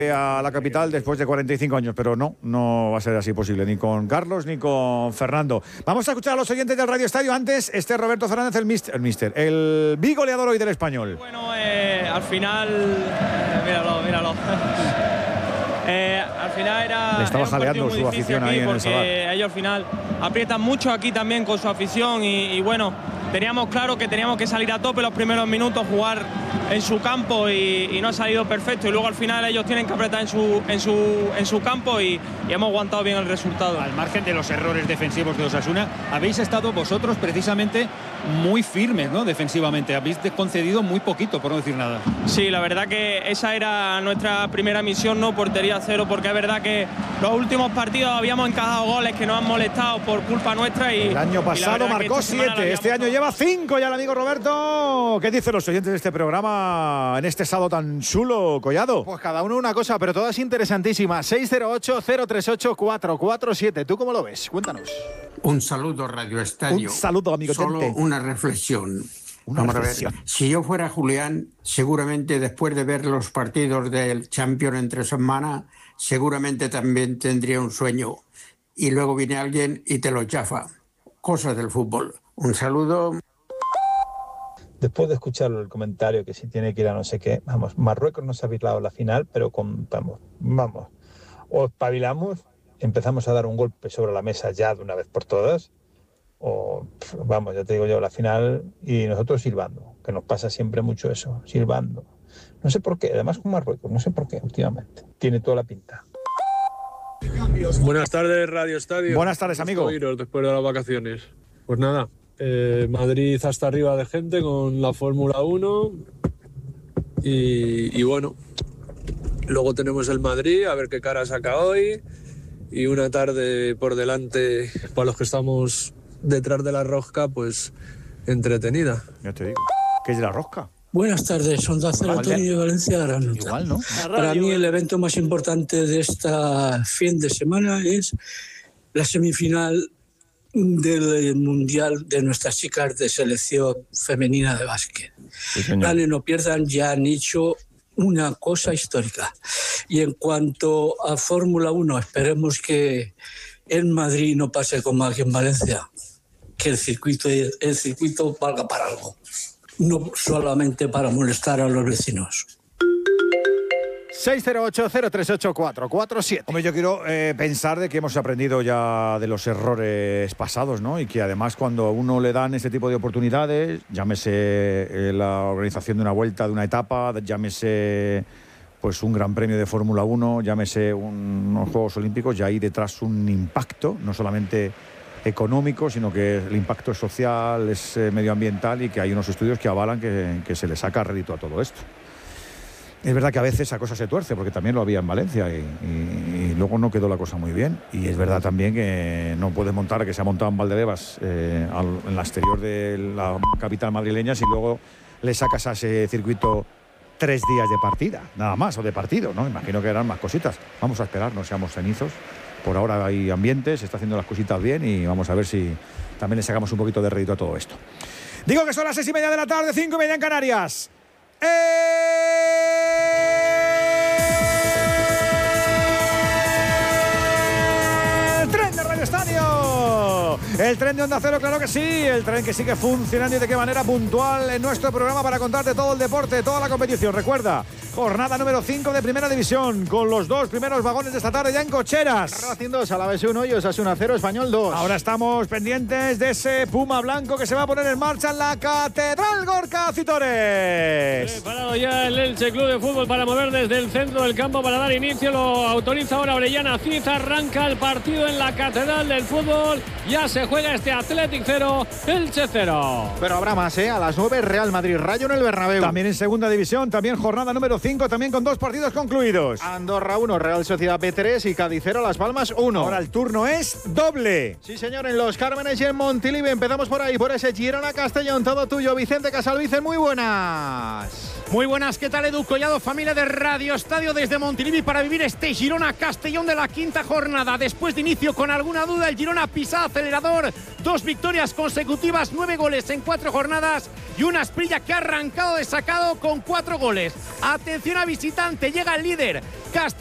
a la capital después de 45 años, pero no va a ser así posible, ni con Carlos ni con Fernando. Vamos a escuchar a los oyentes del Radio Estadio. Antes, Roberto Fernández, el bigoleador hoy del Español. Bueno, al final, míralo. Al final le estaba jaleando su afición ahí en el Sadar. Ellos al final aprietan mucho aquí también con su afición y bueno, teníamos claro que teníamos que salir a tope los primeros minutos, jugar en su campo y no ha salido perfecto, y luego al final ellos tienen que apretar en su campo y hemos aguantado bien el resultado. Al margen de los errores defensivos de Osasuna, habéis estado vosotros precisamente muy firmes, ¿no? Defensivamente, habéis concedido muy poquito, por no decir nada. Sí, la verdad que esa era nuestra primera misión, no portería cero, porque es verdad que los últimos partidos habíamos encajado goles que nos han molestado por culpa nuestra y el año pasado marcó 7, este año lleva 5 ya el amigo Roberto. ¿Qué dicen los oyentes de este programa en este sábado tan chulo, Collado? Pues cada uno una cosa, pero todas interesantísimas. 608-038-447. ¿Tú cómo lo ves? Cuéntanos. Un saludo, Radio Estadio. Un saludo, amigo. Solo una reflexión. Vamos a ver. Si yo fuera Julián, seguramente después de ver los partidos del Champions entre semana, seguramente también tendría un sueño. Y luego viene alguien y te lo chafa. Cosas del fútbol. Un saludo. Después de escuchar el comentario que si tiene que ir a no sé qué, vamos, Marruecos nos ha virlado la final, pero vamos, o espabilamos, empezamos a dar un golpe sobre la mesa ya de una vez por todas, o vamos, ya te digo yo, la final y nosotros silbando, que nos pasa siempre mucho eso, silbando. No sé por qué, además con Marruecos, no sé por qué últimamente, tiene toda la pinta. Buenas tardes, Radio Estadio. Buenas tardes, amigo. Después de las vacaciones. Pues nada, Madrid hasta arriba de gente con la Fórmula 1 y bueno, luego tenemos el Madrid, a ver qué cara saca hoy, y una tarde por delante para los que estamos detrás de la rosca, pues entretenida. Ya te digo, ¿qué es la rosca? Buenas tardes, Onda Cero, Antonio de Valencia, Gran Nota. Igual, ¿no? Para mí el evento más importante de esta fin de semana es la semifinal del Mundial de nuestras chicas de selección femenina de básquet. Sí, Ganen, no pierdan, ya han hecho una cosa histórica. Y en cuanto a Fórmula 1, esperemos que en Madrid no pase como aquí en Valencia, que el circuito valga para algo, no solamente para molestar a los vecinos. 608-038-447. Hombre, yo quiero pensar de que hemos aprendido ya de los errores pasados, ¿no? Y que además cuando a uno le dan este tipo de oportunidades, llámese la organización de una vuelta, de una etapa, llámese pues un gran premio de Fórmula 1, llámese unos Juegos Olímpicos, ya hay detrás un impacto, no solamente económico, sino que el impacto social, es medioambiental, y que hay unos estudios que avalan que se le saca rédito a todo esto. Es verdad que a veces esa cosa se tuerce, porque también lo había en Valencia y luego no quedó la cosa muy bien. Y es verdad también que no puedes montar, que se ha montado en Valdebebas, en la exterior de la capital madrileña, si luego le sacas a ese circuito 3 días de partida, nada más, o de partido, ¿no? Imagino que eran más cositas. Vamos a esperar, no seamos cenizos. Por ahora hay ambiente, se está haciendo las cositas bien y vamos a ver si también le sacamos un poquito de rédito a todo esto. Digo que son las 6:30 de la tarde, 5:30 en Canarias. El tren de Radio Estadio, el tren de Onda Cero, claro que sí, el tren que sigue funcionando y de qué manera puntual en nuestro programa para contarte todo el deporte, toda la competición. Recuerda, jornada número 5 de Primera División, con los 2 primeros vagones de esta tarde ya en cocheras. Racing 2, Alavés 1 y Osasuna 0, Español 2. Ahora estamos pendientes de ese Puma blanco que se va a poner en marcha en la Catedral Gorka Citores. Preparado ya el Elche Club de Fútbol para mover desde el centro del campo para dar inicio. Lo autoriza ahora Orellana Cid. Arranca el partido en la Catedral del Fútbol. Ya se juega este Athletic 0, Elche 0. Pero habrá más, A las 9, Real Madrid Rayo en el Bernabéu. También en Segunda División, también jornada número 5, también con 2 partidos concluidos. Andorra 1, Real Sociedad B3 y Cádiz 0, Las Palmas 1. Ahora el turno es doble. Sí, señor, en Los Cármenes y en Montilivi. Empezamos por ahí, por ese Girona Castellón, todo tuyo. Vicente Casalvice, muy buenas. Muy buenas, ¿qué tal, Edu Collado, familia de Radio Estadio desde Montilivi para vivir este Girona Castellón de la 5ª jornada? Después de inicio con alguna duda, el Girona pisa acelerador, 2 victorias consecutivas, 9 goles en 4 jornadas y una Asprilla que ha arrancado de sacado con 4 goles. Atención a visitante, llega el líder